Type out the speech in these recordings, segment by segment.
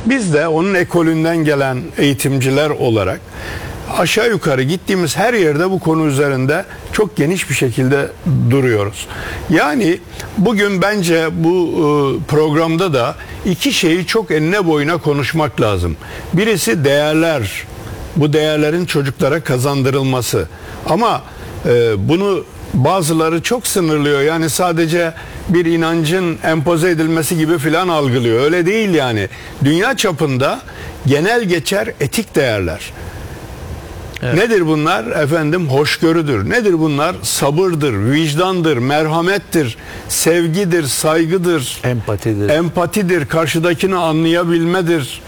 Biz de onun ekolünden gelen eğitimciler olarak aşağı yukarı gittiğimiz her yerde bu konu üzerinde çok geniş bir şekilde duruyoruz. Yani bugün bence bu programda da iki şeyi çok enine boyuna konuşmak lazım. Birisi değerler, bu değerlerin çocuklara kazandırılması. Ama bunu bazıları çok sınırlıyor. Yani sadece bir inancın empoze edilmesi gibi filan algılıyor. Öyle değil yani. Dünya çapında genel geçer etik değerler. Evet. Nedir bunlar? Efendim, hoşgörüdür. Nedir bunlar? Sabırdır, vicdandır, merhamettir, sevgidir, saygıdır, empatidir, karşıdakini anlayabilmedir,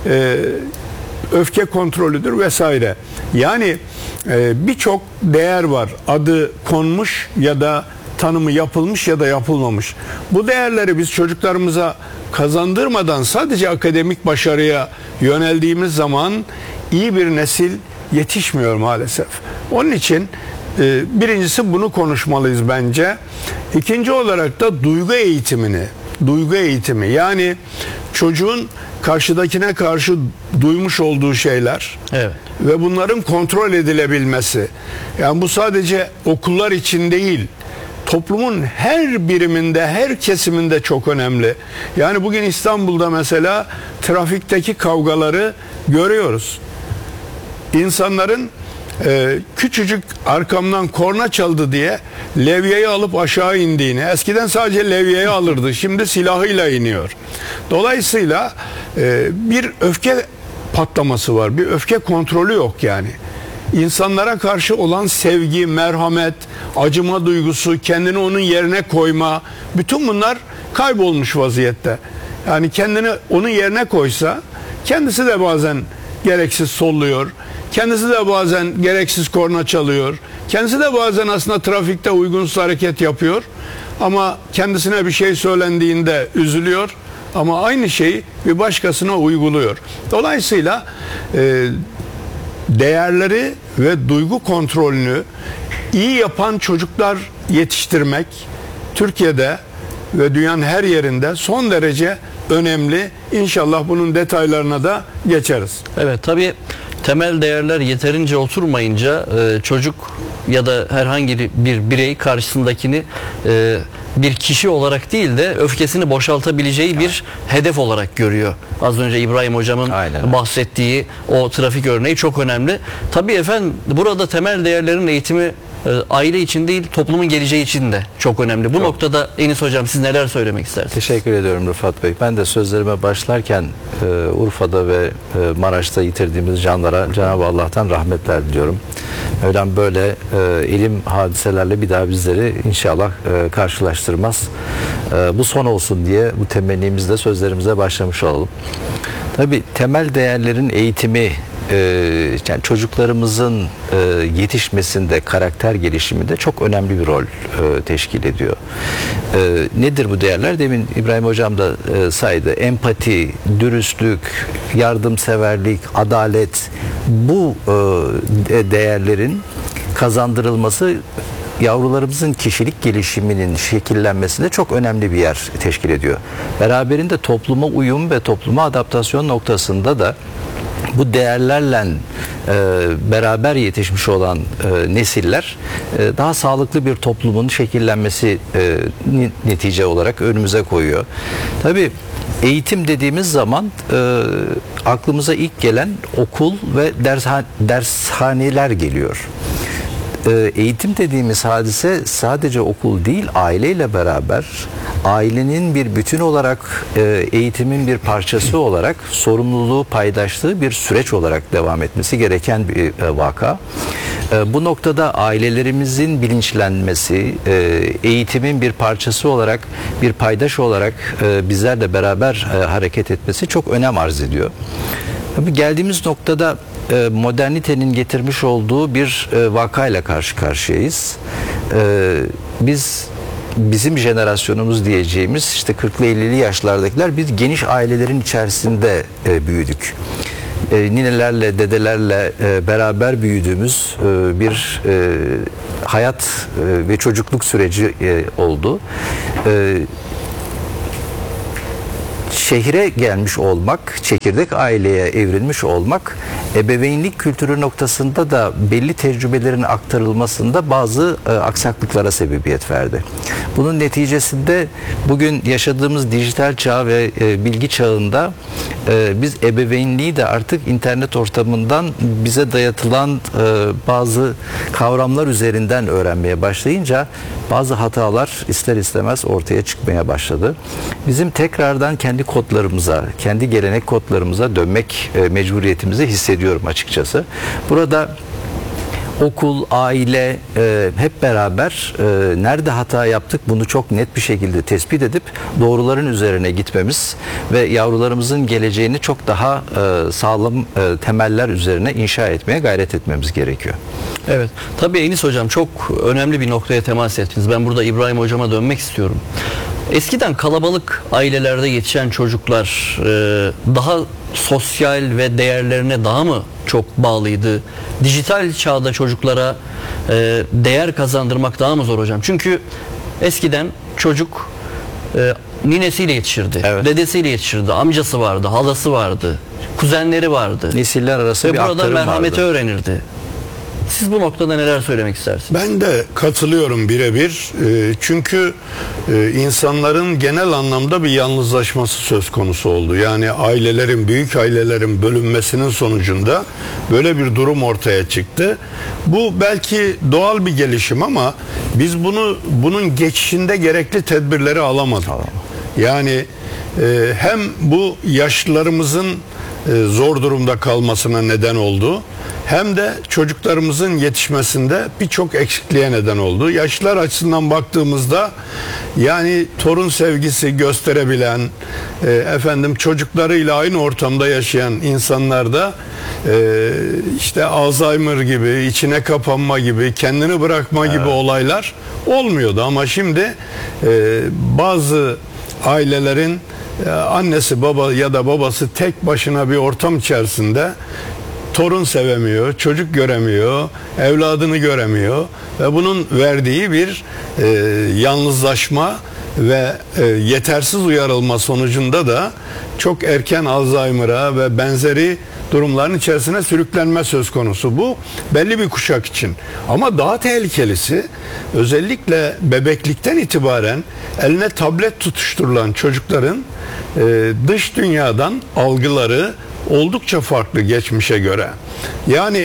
öfke kontrolüdür vesaire. Yani birçok değer var. Adı konmuş ya da tanımı yapılmış ya da yapılmamış. Bu değerleri biz çocuklarımıza kazandırmadan sadece akademik başarıya yöneldiğimiz zaman iyi bir nesil yetişmiyor maalesef. Onun için birincisi bunu konuşmalıyız bence. İkinci olarak da duygu eğitimi, yani çocuğun karşıdakine karşı duymuş olduğu şeyler, evet, ve bunların kontrol edilebilmesi. Yani bu sadece okullar için değil, toplumun her biriminde, her kesiminde çok önemli. Yani bugün İstanbul'da mesela trafikteki kavgaları görüyoruz. İnsanların küçücük arkamdan korna çaldı diye levyeyi alıp aşağı indiğini, eskiden sadece levyeyi alırdı, şimdi silahıyla iniyor. Dolayısıyla bir öfke patlaması var, bir öfke kontrolü yok yani. İnsanlara karşı olan sevgi, merhamet, acıma duygusu, kendini onun yerine koyma, bütün bunlar kaybolmuş vaziyette. Yani kendini onun yerine koysa, kendisi de bazen gereksiz solluyor, kendisi de bazen gereksiz korna çalıyor, kendisi de bazen aslında trafikte uygunsuz hareket yapıyor, ama kendisine bir şey söylendiğinde üzülüyor, ama aynı şeyi bir başkasına uyguluyor. Dolayısıyla değerleri ve duygu kontrolünü iyi yapan çocuklar yetiştirmek Türkiye'de ve dünyanın her yerinde son derece önemli. İnşallah bunun detaylarına da geçeriz. Evet, tabii temel değerler yeterince oturmayınca çocuk ya da herhangi bir birey karşısındakini bir kişi olarak değil de öfkesini boşaltabileceği bir hedef olarak görüyor. Az önce İbrahim Hocam'ın bahsettiği o trafik örneği çok önemli. Tabii efendim, burada temel değerlerin eğitimi aile için değil, toplumun geleceği için de çok önemli. Bu noktada Enis Hocam, siz neler söylemek istersiniz? Teşekkür ediyorum Rıfat Bey. Ben de sözlerime başlarken Urfa'da ve Maraş'ta yitirdiğimiz canlara Cenab-ı Allah'tan rahmetler diliyorum. Mevlam böyle ilim hadiselerle bir daha bizleri inşallah karşılaştırmaz. Bu son olsun diye bu temennimizle sözlerimize başlamış olalım. Tabii temel değerlerin eğitimi, yani çocuklarımızın yetişmesinde, karakter gelişiminde çok önemli bir rol teşkil ediyor. Nedir bu değerler? Demin İbrahim Hocam da saydı. Empati, dürüstlük, yardımseverlik, adalet, bu değerlerin kazandırılması yavrularımızın kişilik gelişiminin şekillenmesinde çok önemli bir yer teşkil ediyor. Beraberinde topluma uyum ve topluma adaptasyon noktasında da bu değerlerle beraber yetişmiş olan nesiller daha sağlıklı bir toplumun şekillenmesi netice olarak önümüze koyuyor. Tabii eğitim dediğimiz zaman aklımıza ilk gelen okul ve dershaneler geliyor. Eğitim dediğimiz hadise sadece okul değil, aileyle beraber ailenin bir bütün olarak eğitimin bir parçası olarak sorumluluğu paydaşlığı bir süreç olarak devam etmesi gereken bir vaka. Bu noktada ailelerimizin bilinçlenmesi, eğitimin bir parçası olarak, bir paydaş olarak bizlerle beraber hareket etmesi çok önem arz ediyor. Tabii geldiğimiz noktada modernitenin getirmiş olduğu bir vakayla karşı karşıyayız. Bizim jenerasyonumuz diyeceğimiz işte 40'lı 50'li yaşlardakiler biz geniş ailelerin içerisinde büyüdük. Ninelerle, dedelerle beraber büyüdüğümüz bir hayat ve çocukluk süreci oldu. şehre gelmiş olmak, çekirdek aileye evrilmiş olmak, ebeveynlik kültürü noktasında da belli tecrübelerin aktarılmasında bazı aksaklıklara sebebiyet verdi. Bunun neticesinde bugün yaşadığımız dijital çağ ve bilgi çağında biz ebeveynliği de artık internet ortamından bize dayatılan bazı kavramlar üzerinden öğrenmeye başlayınca bazı hatalar ister istemez ortaya çıkmaya başladı. Bizim tekrardan kendi kodlarımıza, kendi gelenek kodlarımıza dönmek mecburiyetimizi hissediyorum açıkçası. Burada okul, aile hep beraber nerede hata yaptık bunu çok net bir şekilde tespit edip doğruların üzerine gitmemiz ve yavrularımızın geleceğini çok daha sağlam temeller üzerine inşa etmeye gayret etmemiz gerekiyor. Evet. Tabii Enis Hocam çok önemli bir noktaya temas ettiniz. Ben burada İbrahim Hocama dönmek istiyorum. Eskiden kalabalık ailelerde yetişen çocuklar daha sosyal ve değerlerine daha mı çok bağlıydı? Dijital çağda çocuklara değer kazandırmak daha mı zor hocam? Çünkü eskiden çocuk ninesiyle yetişirdi, evet, dedesiyle yetişirdi, amcası vardı, halası vardı, kuzenleri vardı. Nesiller arası ve bir burada aktarım merhameti vardı. öğrenirdi. Siz bu noktada neler söylemek istersiniz? Ben de katılıyorum birebir. Çünkü insanların genel anlamda bir yalnızlaşması söz konusu oldu. Yani ailelerin, büyük ailelerin bölünmesinin sonucunda böyle bir durum ortaya çıktı. Bu belki doğal bir gelişim ama biz bunun geçişinde gerekli tedbirleri alamadık. Yani hem bu yaşlılarımızın zor durumda kalmasına neden oldu, hem de çocuklarımızın yetişmesinde birçok eksikliğe neden oldu. Yaşlılar açısından baktığımızda yani torun sevgisi gösterebilen, çocuklarıyla aynı ortamda yaşayan insanlarda işte Alzheimer gibi, içine kapanma gibi, kendini bırakma gibi olaylar olmuyordu. Ama şimdi bazı ailelerin annesi baba ya da babası tek başına bir ortam içerisinde torun sevemiyor, çocuk göremiyor, evladını göremiyor ve bunun verdiği bir yalnızlaşma ve yetersiz uyarılma sonucunda da çok erken Alzheimer'a ve benzeri durumların içerisine sürüklenme söz konusu. Bu belli bir kuşak için. Ama daha tehlikelisi özellikle bebeklikten itibaren eline tablet tutuşturulan çocukların dış dünyadan algıları oldukça farklı geçmişe göre. Yani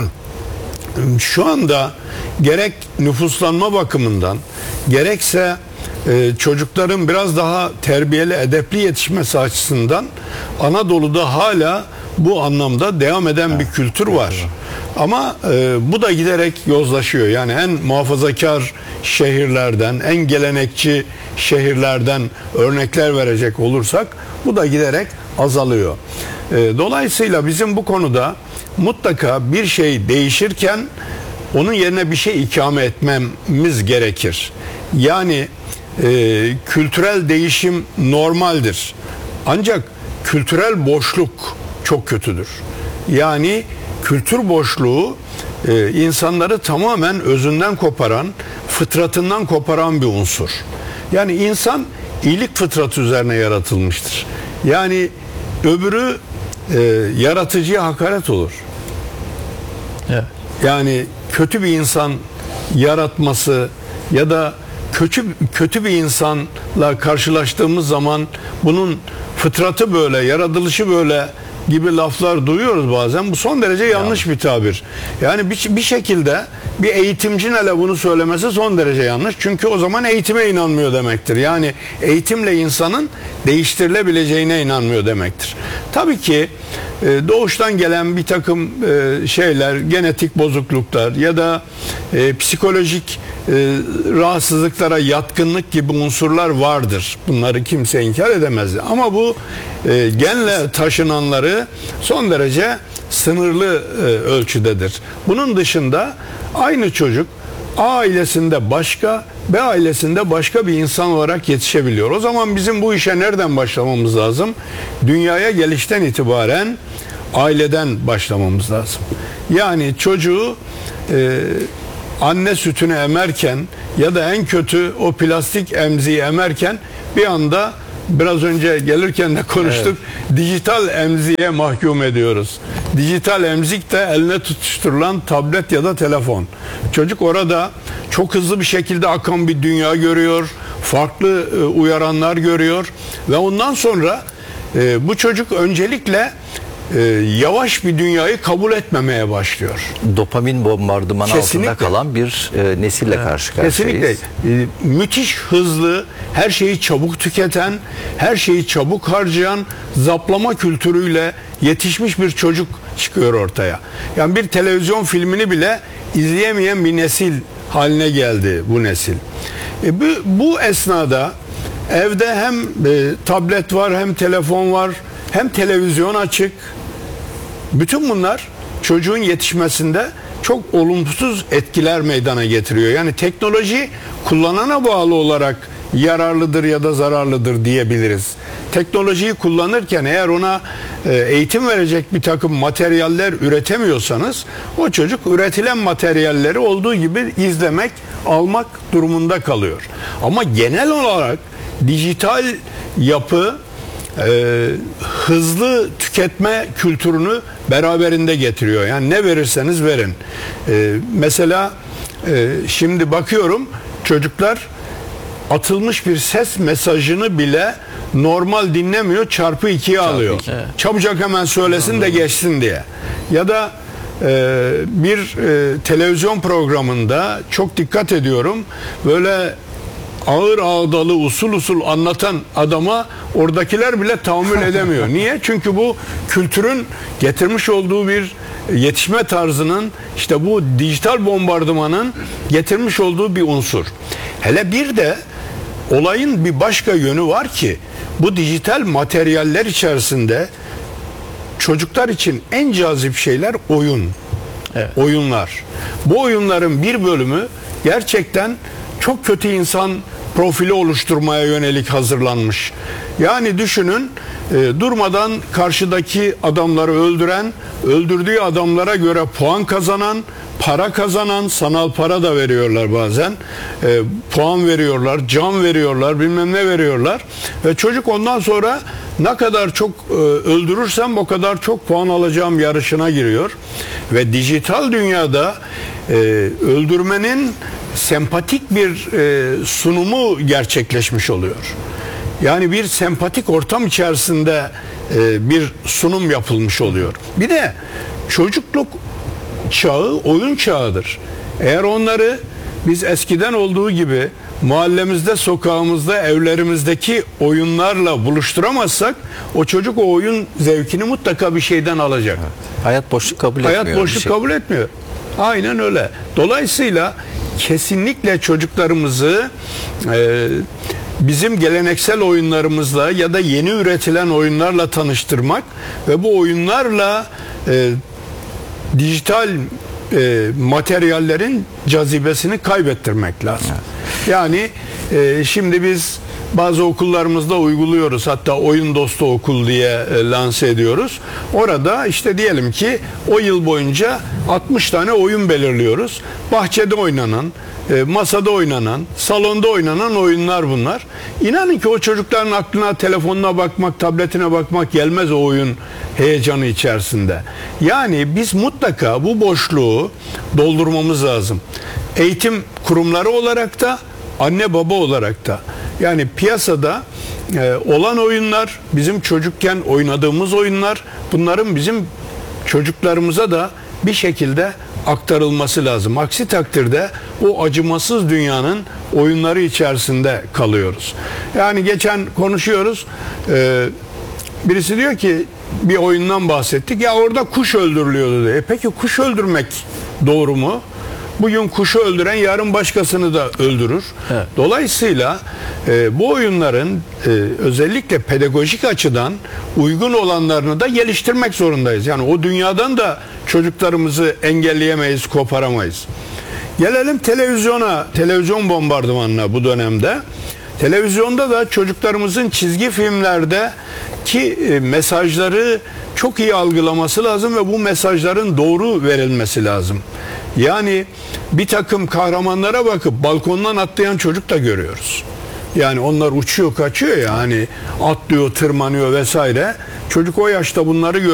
şu anda gerek nüfuslanma bakımından gerekse çocukların biraz daha terbiyeli, edepli yetişmesi açısından Anadolu'da hala bu anlamda devam eden bir kültür var. Ama bu da giderek yozlaşıyor. Yani en muhafazakar şehirlerden, en gelenekçi şehirlerden örnekler verecek olursak bu da giderek azalıyor. Dolayısıyla bizim bu konuda mutlaka bir şey değişirken onun yerine bir şey ikame etmemiz gerekir. Yani kültürel değişim normaldir. Ancak kültürel boşluk çok kötüdür. Yani kültür boşluğu insanları tamamen özünden koparan, fıtratından koparan bir unsur. Yani insan iyilik fıtratı üzerine yaratılmıştır. Yani öbürü yaratıcıya hakaret olur. Evet. Yani kötü bir insan yaratması ya da kötü bir insanla karşılaştığımız zaman bunun fıtratı böyle, yaratılışı böyle gibi laflar duyuyoruz bazen. Bu son derece yanlış bir tabir. Yani bir şekilde bir eğitimcinin hele bunu söylemesi son derece yanlış. Çünkü o zaman eğitime inanmıyor demektir. Yani eğitimle insanın değiştirilebileceğine inanmıyor demektir. Tabii ki doğuştan gelen bir takım şeyler, genetik bozukluklar ya da psikolojik rahatsızlıklara yatkınlık gibi unsurlar vardır. Bunları kimse inkar edemez. Ama bu genle taşınanları son derece sınırlı ölçüdedir. Bunun dışında aynı çocuk A ailesinde başka, B ailesinde başka bir insan olarak yetişebiliyor. O zaman bizim bu işe nereden başlamamız lazım? Dünyaya gelişten itibaren aileden başlamamız lazım. Yani çocuğu anne sütünü emerken ya da en kötü o plastik emziği emerken bir anda biraz önce gelirken de konuştuk. Dijital emziğe mahkum ediyoruz. Dijital emzik de eline tutuşturulan tablet ya da telefon. Çocuk orada çok hızlı bir şekilde akan bir dünya görüyor. Farklı uyaranlar görüyor. Ve ondan sonra bu çocuk öncelikle yavaş bir dünyayı kabul etmemeye başlıyor. Dopamin bombardımanı Kesinlikle. altında kalan bir nesille karşı karşıyayız. Kesinlikle. Müthiş hızlı, her şeyi çabuk tüketen, her şeyi çabuk harcayan, zaplama kültürüyle yetişmiş bir çocuk çıkıyor ortaya. Yani bir televizyon filmini bile izleyemeyen bir nesil haline geldi bu nesil. Bu esnada evde hem tablet var, hem telefon var, hem televizyon açık. Bütün bunlar çocuğun yetişmesinde çok olumsuz etkiler meydana getiriyor. Yani teknoloji kullanana bağlı olarak yararlıdır ya da zararlıdır diyebiliriz. Teknolojiyi kullanırken eğer ona eğitim verecek bir takım materyaller üretemiyorsanız, o çocuk üretilen materyalleri olduğu gibi izlemek, almak durumunda kalıyor. Ama genel olarak dijital yapı hızlı tüketme kültürünü beraberinde getiriyor. Yani ne verirseniz verin. Mesela şimdi bakıyorum, çocuklar atılmış bir ses mesajını bile normal dinlemiyor, çarpı 2'ye alıyor. Evet. Çabucak hemen söylesin de geçsin diye. Ya da bir televizyon programında çok dikkat ediyorum, böyle ağır ağdalı, usul usul anlatan adama oradakiler bile tahammül edemiyor. Niye? Çünkü bu kültürün getirmiş olduğu bir yetişme tarzının, işte bu dijital bombardımanın getirmiş olduğu bir unsur. Hele bir de olayın bir başka yönü var ki, bu dijital materyaller içerisinde çocuklar için en cazip şeyler oyun. Evet. Oyunlar. Bu oyunların bir bölümü gerçekten çok kötü insan profili oluşturmaya yönelik hazırlanmış. Yani düşünün, durmadan karşıdaki adamları öldüren, öldürdüğü adamlara göre puan kazanan, para kazanan, sanal para da veriyorlar bazen, puan veriyorlar, can veriyorlar, bilmem ne veriyorlar ve çocuk ondan sonra ne kadar çok öldürürsem o kadar çok puan alacağım yarışına giriyor ve dijital dünyada öldürmenin sempatik bir sunumu gerçekleşmiş oluyor. Yani bir sempatik ortam içerisinde bir sunum yapılmış oluyor. Bir de çocukluk çağı oyun çağıdır. Eğer onları biz eskiden olduğu gibi mahallemizde, sokağımızda, evlerimizdeki oyunlarla buluşturamazsak, o çocuk o oyun zevkini mutlaka bir şeyden alacak. Hayat boşluk kabul etmiyor. Hayat boşluk bir şey. kabul etmiyor. Aynen öyle. Dolayısıyla kesinlikle çocuklarımızı bizim geleneksel oyunlarımızla ya da yeni üretilen oyunlarla tanıştırmak ve bu oyunlarla dijital materyallerin cazibesini kaybettirmek lazım. Evet. Yani şimdi biz bazı okullarımızda uyguluyoruz. Hatta oyun dostu okul diye lanse ediyoruz. Orada işte diyelim ki o yıl boyunca 60 tane oyun belirliyoruz. Bahçede oynanan, masada oynanan, salonda oynanan oyunlar bunlar. İnanın ki o çocukların aklına telefonuna bakmak, tabletine bakmak gelmez o oyun heyecanı içerisinde. Yani biz mutlaka bu boşluğu doldurmamız lazım. Eğitim kurumları olarak da, anne baba olarak da. Yani piyasada olan oyunlar, bizim çocukken oynadığımız oyunlar, bunların bizim çocuklarımıza da bir şekilde aktarılması lazım. Aksi takdirde o acımasız dünyanın oyunları içerisinde kalıyoruz. Yani geçen konuşuyoruz, birisi diyor ki, bir oyundan bahsettik, ya orada kuş öldürülüyordu diye. Peki kuş öldürmek doğru mu? Bugün kuşu öldüren yarın başkasını da öldürür. Evet. Dolayısıyla bu oyunların özellikle pedagojik açıdan uygun olanlarını da geliştirmek zorundayız. Yani o dünyadan da çocuklarımızı engelleyemeyiz, koparamayız. Gelelim televizyona, televizyon bombardımanına bu dönemde. Televizyonda da çocuklarımızın çizgi filmlerdeki mesajları çok iyi algılaması lazım ve bu mesajların doğru verilmesi lazım. Yani bir takım kahramanlara bakıp balkondan atlayan çocuk da görüyoruz. Yani onlar uçuyor kaçıyor ya, hani atlıyor, tırmanıyor vesaire. Çocuk o yaşta bunları